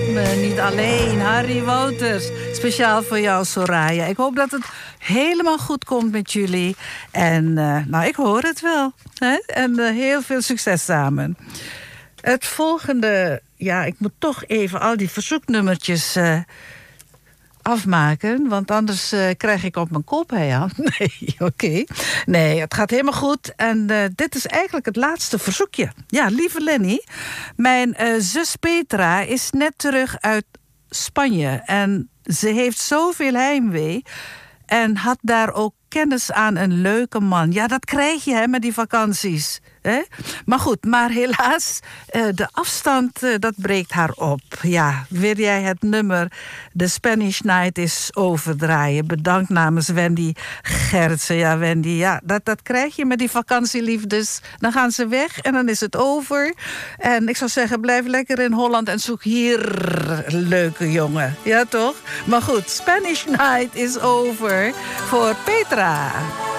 me niet alleen. Harry Wouters, speciaal voor jou, Soraya. Ik hoop dat het helemaal goed komt met jullie. En nou, ik hoor het wel. Hè? En heel veel succes samen. Het volgende... Ja, ik moet toch even al die verzoeknummertjes afmaken. Want anders krijg ik op mijn kop, hè, Jan? Nee, oké. Nee, het gaat helemaal goed. En dit is eigenlijk het laatste verzoekje. Ja, lieve Lenny. Mijn zus Petra is net terug uit Spanje. En ze heeft zoveel heimwee. En had daar ook kennis aan een leuke man. Ja, dat krijg je hè, met die vakanties. Hè? Maar goed, maar helaas, de afstand, dat breekt haar op. Ja, wil jij het nummer The Spanish Night is overdraaien? Bedankt namens Wendy Gertsen. Ja, Wendy, ja, dat krijg je met die vakantieliefdes. Dan gaan ze weg en dan is het over. En ik zou zeggen, blijf lekker in Holland en zoek hier een leuke jongen. Ja, toch? Maar goed, Spanish Night is over voor Petra.